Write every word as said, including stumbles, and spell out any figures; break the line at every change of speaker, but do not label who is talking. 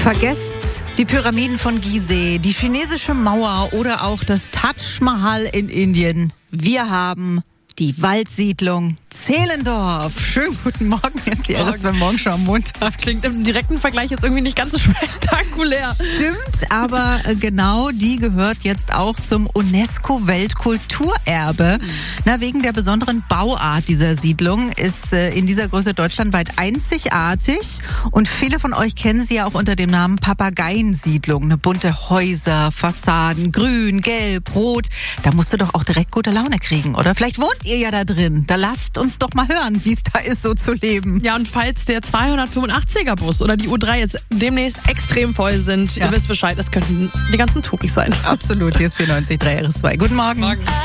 Vergesst die Pyramiden von Gizeh, die chinesische Mauer oder auch das Taj Mahal in Indien. Wir haben die Waldsiedlung Zehlendorf. Schönen guten Morgen, ist die R S zwei Morgenschau am Montag.
Das klingt im direkten Vergleich jetzt irgendwie nicht ganz so spektakulär.
Stimmt, aber genau die gehört jetzt auch zum UNESCO-Weltkulturerbe. Na, wegen der besonderen Bauart dieser Siedlung ist äh, in dieser Größe deutschlandweit einzigartig. Und viele von euch kennen sie ja auch unter dem Namen Papageiensiedlung. Eine bunte Häuser, Fassaden, grün, gelb, rot. Da musst du doch auch direkt gute Laune kriegen, oder? Vielleicht wohnt ihr ja da drin. Da lasst uns doch mal hören, wie es da ist, so zu leben.
Ja, und falls der zweihundertfünfundachtziger Bus oder die U drei jetzt demnächst extrem voll sind, ja. Ihr wisst Bescheid, das könnten die ganzen Touris sein.
Absolut, hier ist vierundneunzig Komma drei R S zwei. Guten Morgen.
Morgen.